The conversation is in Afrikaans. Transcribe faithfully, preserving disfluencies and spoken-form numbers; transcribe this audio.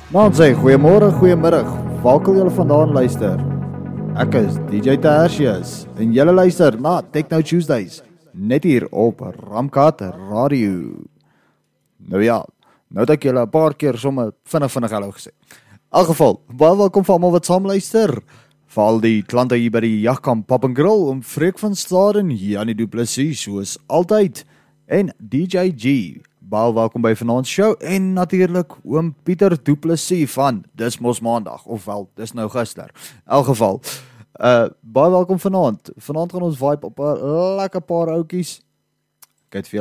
Nou sê, goeiemôre, goeiemiddag, waar kan julle vandaan luister? Ek is D J Tertius en julle luister na Techno Tuesdays, net hier op Ramkat Radio. Nou ja, nou dat ek julle 'n paar keer sommer vinnig vinnig hallo gesê. In elk geval, baie welkom vir almal wat saam luister. Vir al die klante hier by die Jagkamp Pub and Grill, om Freek van Staden, Janie Du Plessis, soos altyd, en D J G. Baie welkom by vanaand show, en natuurlik oom Pieter Du Plessis van Dis Mos Maandag, ofwel, dis nou gister. In elk geval, uh, baie welkom vanaand. Vanaand gaan ons vibe op 'n lekker paar ouetjies. Kyk vir